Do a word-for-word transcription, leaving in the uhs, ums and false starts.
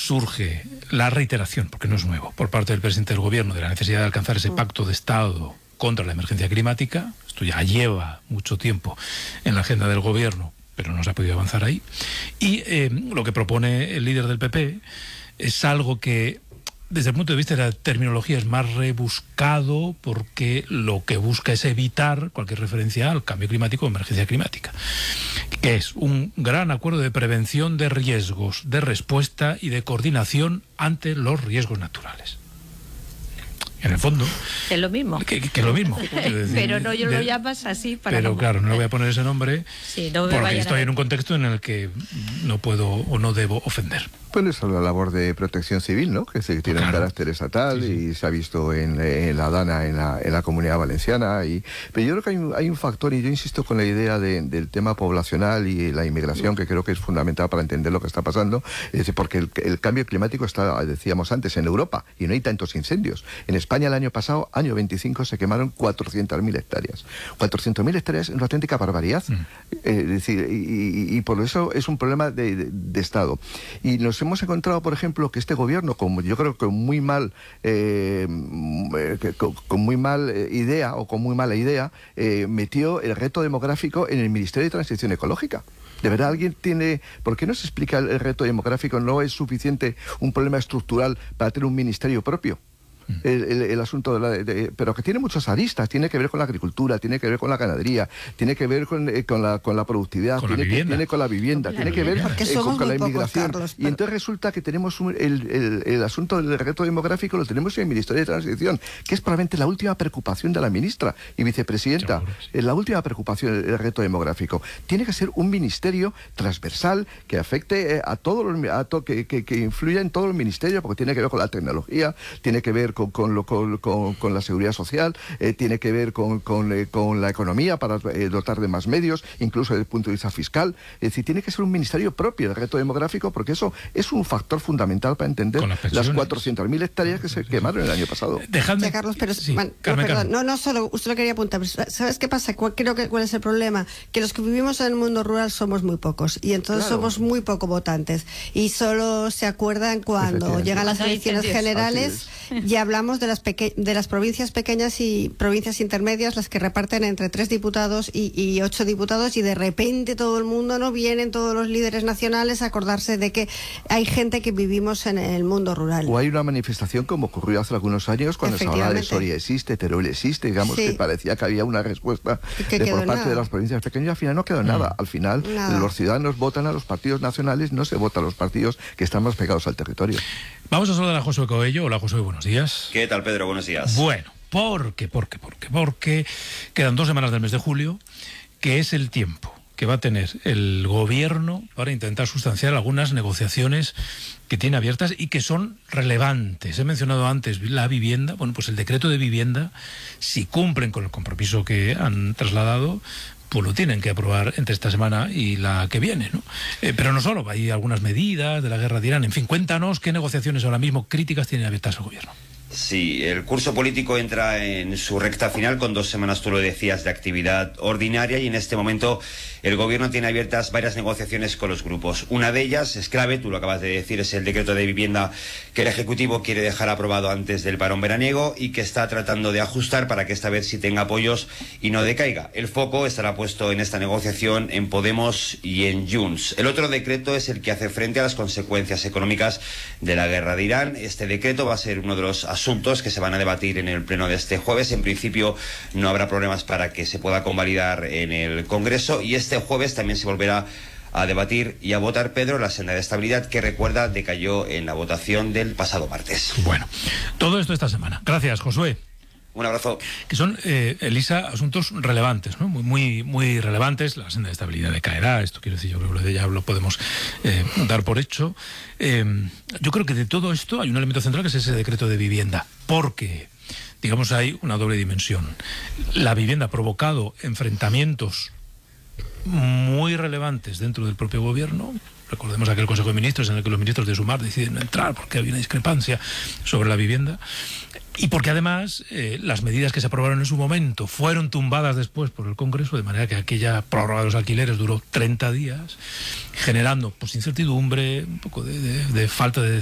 surge la reiteración, porque no es nuevo, por parte del presidente del gobierno de la necesidad de alcanzar ese pacto de Estado contra la emergencia climática. Esto ya lleva mucho tiempo en la agenda del gobierno, pero no se ha podido avanzar ahí. Y eh, lo que propone el líder del P P es algo que, desde el punto de vista de la terminología, es más rebuscado, porque lo que busca es evitar cualquier referencia al cambio climático o emergencia climática, que es un gran acuerdo de prevención de riesgos, de respuesta y de coordinación ante los riesgos naturales. En el fondo... Es lo mismo. Que, que, que es lo mismo. Decir, pero no yo de, lo llamas así para... Pero no, claro, no le voy a poner ese nombre, sí, no porque estoy en un contexto en el que no puedo o no debo ofender. Bueno, eso es la labor de protección civil, ¿no? Que se tiene claro. un carácter estatal, sí, sí. y se ha visto en, en la DANA, en la, en la Comunidad Valenciana. Y, pero yo creo que hay un, hay un factor, y yo insisto con la idea de, del tema poblacional y la inmigración, que creo que es fundamental para entender lo que está pasando, es porque el, el cambio climático está, decíamos antes, en Europa, y no hay tantos incendios. En España el año pasado, año veinticinco, se quemaron cuatrocientas mil hectáreas. cuatrocientas mil hectáreas es una auténtica barbaridad. Mm. Eh, es decir, y, y, y por eso es un problema de, de, de Estado. Y nos hemos encontrado, por ejemplo, que este gobierno, como yo creo que muy mal, eh, con, con muy mal idea o con muy mala idea, eh, metió el reto demográfico en el Ministerio de Transición Ecológica. ¿De verdad alguien tiene...? ¿Por qué no se explica el, el reto demográfico? ¿No es suficiente un problema estructural para tener un ministerio propio? El, el, el asunto de la de, de, pero que tiene muchas aristas, tiene que ver con la agricultura, tiene que ver con la ganadería, tiene que ver con, eh, con, la, con la productividad, con tiene, la que, tiene con la vivienda, con tiene la que ver vivienda. eh, con, con la inmigración. Pocos, Carlos, y entonces resulta que tenemos un, el, el, el asunto del reto demográfico lo tenemos en el Ministerio de Transición, que es probablemente la última preocupación de la ministra y vicepresidenta. Seguro, sí. Es la última preocupación, el, el reto demográfico. Tiene que ser un ministerio transversal que afecte eh, a todos los, a to, que, que, que influya en todos los ministerios, porque tiene que ver con la tecnología, tiene que ver con, con lo con Con, con la seguridad social, eh, tiene que ver con, con, eh, con la economía para eh, dotar de más medios, incluso desde el punto de vista fiscal. Es decir, tiene que ser un ministerio propio el reto demográfico, porque eso es un factor fundamental para entender las, las cuatrocientas mil hectáreas que se sí, quemaron sí. el año pasado. Dejadme... Sí, Carlos, pero... Sí, man, Carmen, no, perdón, Carmen. no, no solo, usted lo quería apuntar, pero ¿sabes qué pasa? ¿Cuál, creo que, ¿Cuál es el problema? Que los que vivimos en el mundo rural somos muy pocos, y entonces claro. somos muy poco votantes, y solo se acuerdan cuando llegan las elecciones generales y hablamos de las, peque de las provincias pequeñas y provincias intermedias, las que reparten entre tres diputados y, y ocho diputados, y de repente todo el mundo, no vienen todos los líderes nacionales a acordarse de que hay gente que vivimos en el mundo rural. O hay una manifestación como ocurrió hace algunos años cuando se hablaba de Soria existe, Teruel existe, digamos sí. que parecía que había una respuesta de, por parte nada. de las provincias pequeñas, y al final no quedó mm. nada. Al final nada. los ciudadanos votan a los partidos nacionales, no se vota a los partidos que están más pegados al territorio. Vamos a saludar a Josué Coello. Hola, Josué, buenos días. ¿Qué tal, Pedro? Buenos días. Bueno, ¿por qué? ¿Por qué? ¿Por qué? Porque quedan dos semanas del mes de julio, que es el tiempo que va a tener el gobierno para intentar sustanciar algunas negociaciones que tiene abiertas y que son relevantes. He mencionado antes la vivienda. Bueno, pues el decreto de vivienda, si cumplen con el compromiso que han trasladado, pues lo tienen que aprobar entre esta semana y la que viene, ¿no? Eh, pero no solo, hay algunas medidas de la guerra de Irán. En fin, cuéntanos qué negociaciones ahora mismo críticas tiene abiertas el gobierno. Sí, el curso político entra en su recta final con dos semanas, tú lo decías, de actividad ordinaria, y en este momento el gobierno tiene abiertas varias negociaciones con los grupos. Una de ellas es clave, tú lo acabas de decir, es el decreto de vivienda que el Ejecutivo quiere dejar aprobado antes del parón veraniego y que está tratando de ajustar para que esta vez sí tenga apoyos y no decaiga. El foco estará puesto en esta negociación en Podemos y en Junts. El otro decreto es el que hace frente a las consecuencias económicas de la guerra de Irán. Este decreto va a ser uno de los asuntos asuntos que se van a debatir en el pleno de este jueves. En principio no habrá problemas para que se pueda convalidar en el Congreso, y este jueves también se volverá a debatir y a votar, Pedro, la senda de estabilidad que, recuerda, decayó en la votación del pasado martes. Bueno, todo esto esta semana. Gracias, Josué. Un abrazo. Que son, eh, Elisa, asuntos relevantes, ¿no? Muy, muy, muy relevantes. La senda de estabilidad decaerá. Esto quiero decir, yo creo que ya lo podemos eh, dar por hecho. Eh, yo creo que de todo esto hay un elemento central, que es ese decreto de vivienda. Porque, digamos, hay una doble dimensión. La vivienda ha provocado enfrentamientos muy relevantes dentro del propio gobierno. Recordemos aquel Consejo de Ministros en el que los ministros de Sumar deciden no entrar porque había una discrepancia sobre la vivienda, y porque además eh, las medidas que se aprobaron en su momento fueron tumbadas después por el Congreso, de manera que aquella prórroga de los alquileres duró treinta días, generando pues incertidumbre, un poco de, de, de falta de